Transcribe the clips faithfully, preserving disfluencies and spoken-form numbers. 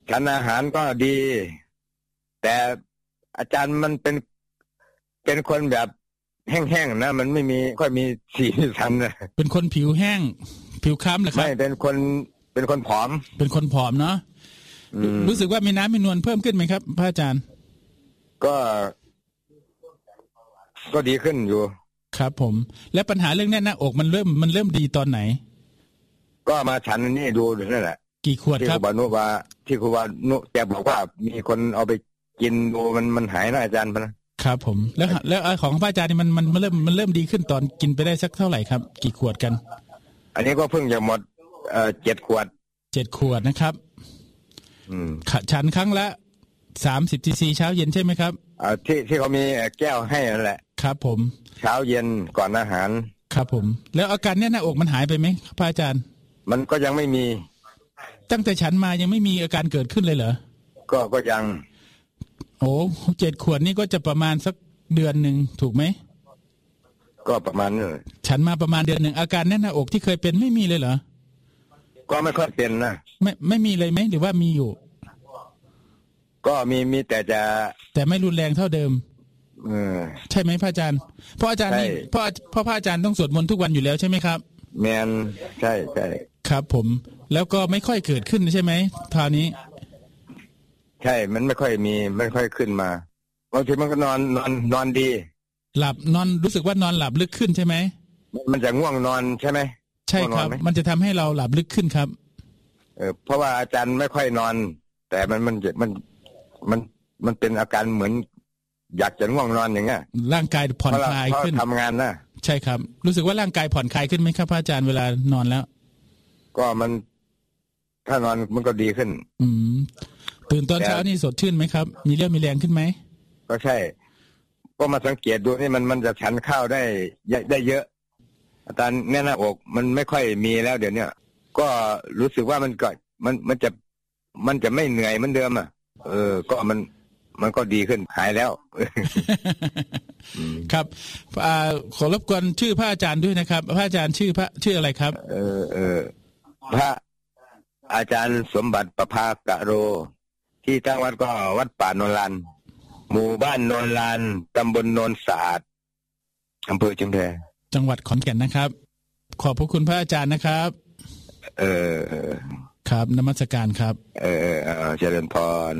ฉันอาหารก็ดีแต่อาจารย์มันเป็นเป็นคนแบบแห้งๆนะมันไม่มีค่อยมีสีสันนะเป็นคนผิวแห้งผิวคล้ำเหรอครับไม่เป็นคนเป็นคนผอมเป็นคนผอมเนาะรู้สึกว่ามีน้ำมีนวลเพิ่มขึ้นไหมครับพระอาจารย์ก็ก็ดีขึ้นอยู่ครับผมแล้วปัญหาเรื่องแน่นหน้าอกมันเริ่มมันเริ่มดีตอนไหนก็มาฉันนี่ดูนั่นแหละกี่ขวดครับที่ครูบานุว่าที่ครูบานุแกบอกว่ามีคนเอาไปกินดูมันมันหายนะอาจารย์พะนะครับผมแล้วแล้วของพระอาจารย์นี่มันมันมันเริ่มมันเริ่มดีขึ้นตอนกินไปได้สักเท่าไหร่ครับกี่ขวดกันอันนี้ก็เพิ่งจะหมดเอ่อเจ็ดขวดเจ็ดขวดนะครับอืมฉันครั้งละสามสิบซีซีเช้าเย็นใช่ไหมครับอ่าที่ที่เขามีแก้วให้นั่นแหละครับผมเช้าเย็นก่อนอาหารครับผมแล้วอาการแน่นหน้าอกมันหายไปไหมพระอาจารย์มันก็ยังไม่มีตั้งแต่ฉันมายังไม่มีอาการเกิดขึ้นเลยเหรอก็ก็ยังโอ้เจ็ดขวดนี่ก็จะประมาณสักเดือนหนึ่งถูกไหมก็ประมาณนี้ฉันมาประมาณเดือนหนึ่งอาการแน่นหน้าอกที่เคยเป็นไม่มีเลยเหรอก็ไม่ค่อยเป็นนะไม่ไม่มีเลยไหมหรือว่ามีอยู่ก็มีมีแต่จะแต่ไม่รุนแรงเท่าเดิมเออใช่ไหมพระอาจารย์เพราะอาจารย์นี่เพราะเพราะพระอาจารย์ต้องสวดมนต์ทุกวันอยู่แล้วใช่ไหมครับแมนใช่ใช่ครับผมแล้วก็ไม่ค่อยเกิดขึ้นใช่ไหมคราวนี้ใช่มันไม่ค่อยมีไม่ค่อยขึ้นมาบางทีมันก็นอนนอนนอนดีหลับนอนรู้สึกว่านอนหลับลึกขึ้นใช่ไหมมันจะง่วงนอนใช่ไหมใช่ครับมันจะทำให้เราหลับลึกขึ้นครับเออเพราะว่าอาจารย์ไม่ค่อยนอนแต่มันมันมันมันมันเป็นอาการเหมือนอยากจะง่วงนอนอย่างเงี้ยร่างกายผ่อนคลายขึ้นทำงานนะใช่ครับรู้สึกว่าร่างกายผ่อนคลายขึ้นไหมครับพระอาจารย์เวลานอนแล้วก็มันถ้านอนมันก็ดีขึ้นอืมตื่นตอนเช้านี่สดชื่นไหมครับมีเรี่ยวมีแรงขึ้นไหมก็ใช่ก็มาสังเกตดูนี่มันมันจะฉันข้าวได้ได้เยอะอาการแน่นหน้าอกมันไม่ค่อยมีแล้วเดี๋ยวนี้ก็รู้สึกว่ามันก็มันมันจะมันจะไม่เหนื่อยเหมือนเดิมอ่ะเออก็มันมันก็ดีขึ้นหายแล้วครับอ่าขอรบกวนชื่อพระอาจารย์ด้วยนะครับพระอาจารย์ชื่อพระชื่ออะไรครับเออเออพระอาจารย์สมบัติประภากะโรที่ตั้งวัดก็วัดป่าโนนลานหมู่บ้านโนนลานตำบลโนนสะอาดอำเภอชุมแพจังหวัดขอนแก่นนะครับขอบพระคุณพระอาจารย์นะครับเออครับนมัสการครับเออเออเจริญพร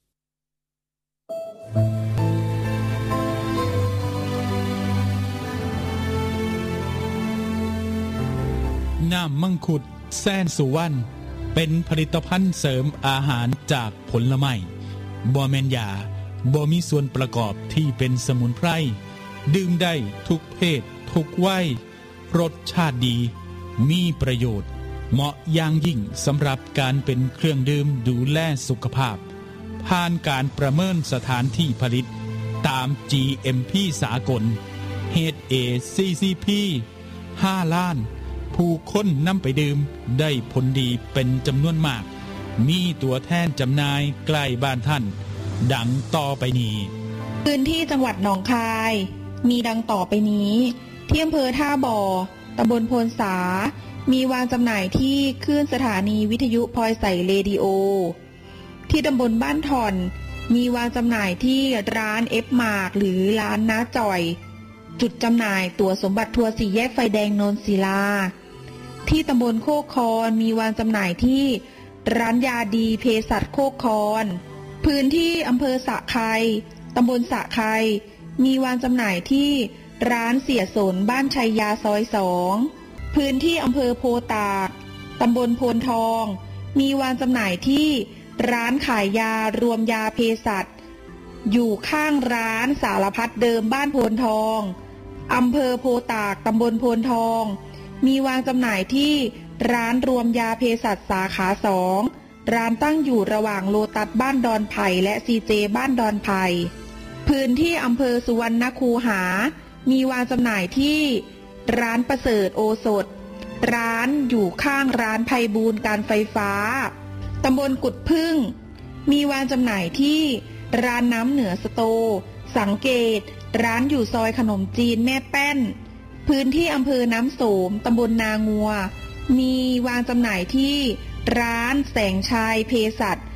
น้ำมังคุดแสนสุวรรณเป็นผลิตภัณฑ์เสริมอาหารจากผลไม้บ่แม่นยาบ่มีส่วนประกอบที่เป็นสมุนไพรดื่มได้ทุกเพศทุกวัยรสชาติดีมีประโยชน์เหมาะอย่างยิ่งสำหรับการเป็นเครื่องดื่มดูแลสุขภาพผ่านการประเมินสถานที่ผลิตตาม จี เอ็ม พี สากล เอช เอ ซี ซี พี ห้าล้านผู้คนนำไปดื่มได้ผลดีเป็นจำนวนมากมีตัวแทนจำหน่ายใกล้บ้านท่านดังต่อไปนี้พื้นที่จังหวัดหนองคายมีดังต่อไปนี้ที่อำเภอท่าบ่อตำบลโพนสามีวางจำหน่ายที่คลื่นสถานีวิทยุพลอยใสเรดิโอที่ตำบลบ้านถ่อนมีวางจำหน่ายที่ร้านเอฟมาร์กหรือร้านน้าจ่อยจุดจำหน่ายตั๋วสมบัติทัวร์สี่แยกไฟแดงโนนศิลาที่ตำบลโคกคอนมีวางจำหน่ายที่ร้านยาดีเภสัชโคกคอนพื้นที่อำเภอสะไคร้ตำบลสะไคร้มีวางจำหน่ายที่ร้านเสียสนบ้านชัยยาซอยสองพื้นที่อำเภอโพตากตำบลโพนทองมีวางจำหน่ายที่ร้านขายยารวมยาเภสัชอยู่ข้างร้านสารพัดเดิมบ้านโพนทองอำเภอโพตากตำบลโพนทองมีวางจำหน่ายที่ร้านรวมยาเภสัชสาขาสองร้านตั้งอยู่ระหว่างโลตัสบ้านดอนไผ่และซีเจบ้านดอนไผ่พื้นที่อำเภอสุวรรณคูหามีวางจำหน่ายที่ร้านประเสริฐโอสถร้านอยู่ข้างร้านไพบูลย์การไฟฟ้าตำบลกุดพึ่งมีวางจำหน่ายที่ร้านน้ำเหนือสโตสังเกตร้านอยู่ซอยขนมจีนแม่แป้นพื้นที่อำเภอน้ำโสมตำบลนางัวมีวางจำหน่ายที่ร้านแสงชัยเภสัช